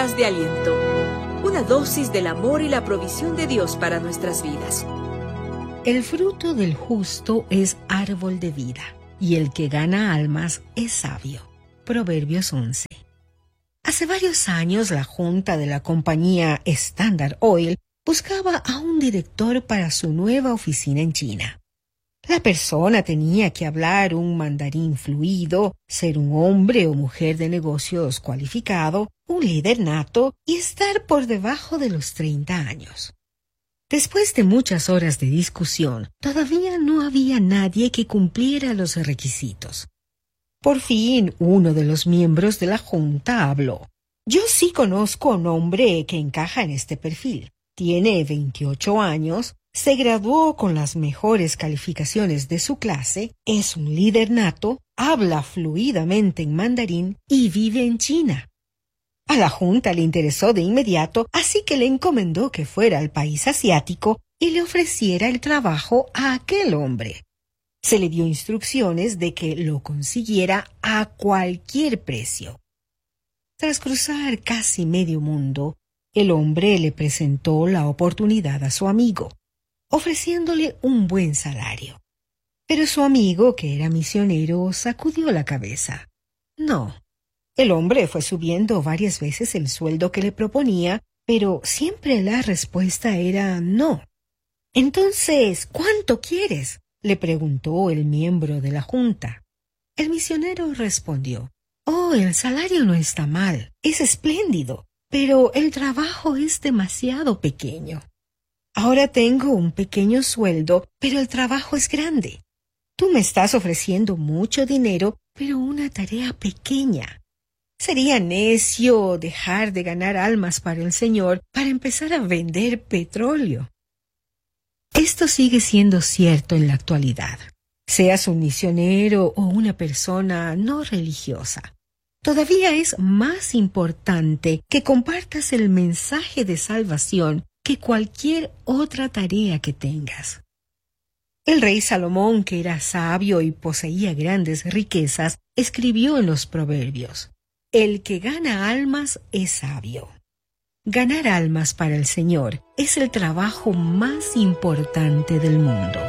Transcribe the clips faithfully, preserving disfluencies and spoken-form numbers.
Palabras de aliento. Una dosis del amor y la provisión de Dios para nuestras vidas. El fruto del justo es árbol de vida, y el que gana almas es sabio. Proverbios once. Hace varios años la junta de la compañía Standard Oil buscaba a un director para su nueva oficina en China. La persona tenía que hablar un mandarín fluido, ser un hombre o mujer de negocios cualificado, un líder nato y estar por debajo de los treinta años. Después de muchas horas de discusión, todavía no había nadie que cumpliera los requisitos. Por fin, uno de los miembros de la junta habló. Yo sí conozco a un hombre que encaja en este perfil. Tiene veintiocho años, se graduó con las mejores calificaciones de su clase, es un líder nato, habla fluidamente en mandarín y vive en China. A la junta le interesó de inmediato, así que le encomendó que fuera al país asiático y le ofreciera el trabajo a aquel hombre. Se le dio instrucciones de que lo consiguiera a cualquier precio. Tras cruzar casi medio mundo, el hombre le presentó la oportunidad a su amigo, ofreciéndole un buen salario. Pero su amigo, que era misionero, sacudió la cabeza. No. El hombre fue subiendo varias veces el sueldo que le proponía, pero siempre la respuesta era no. Entonces, ¿cuánto quieres?, le preguntó el miembro de la junta. El misionero respondió, «Oh, el salario no está mal, es espléndido, pero el trabajo es demasiado pequeño. Ahora tengo un pequeño sueldo, pero el trabajo es grande. Tú me estás ofreciendo mucho dinero, pero una tarea pequeña. Sería necio dejar de ganar almas para el Señor para empezar a vender petróleo». Esto sigue siendo cierto en la actualidad. Seas un misionero o una persona no religiosa, todavía es más importante que compartas el mensaje de salvación que cualquier otra tarea que tengas. El rey Salomón, que era sabio y poseía grandes riquezas, escribió en los Proverbios: «El que gana almas es sabio». Ganar almas para el Señor es el trabajo más importante del mundo.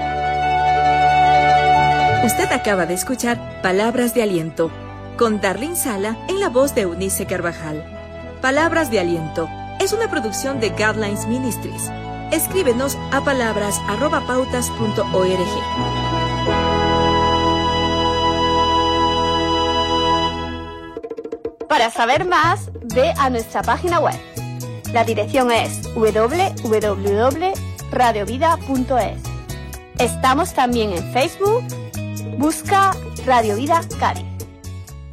Usted acaba de escuchar Palabras de Aliento, con Darlene Sala en la voz de Eunice Carvajal. Palabras de Aliento es una producción de Guidelines Ministries. Escríbenos a palabras arroba pautas punto org. Para saber más, ve a nuestra página web. La dirección es doble u doble u doble punto radio vida punto es. Estamos también en Facebook. Busca Radio Vida Cádiz.